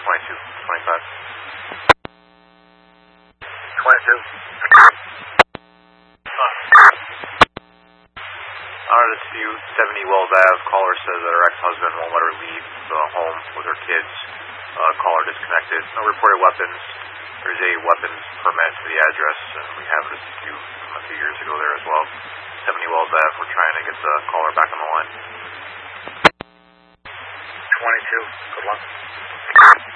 22, 25. 22. RSU 70 Wells Ave. Caller says that her ex-husband won't let her leave the home with her kids. Caller disconnected. No reported weapons. There's a weapons permit to the address, and we have it from a few years ago there as well. 70 Wells Ave. We're trying to get the caller back on the line. 22. Good luck.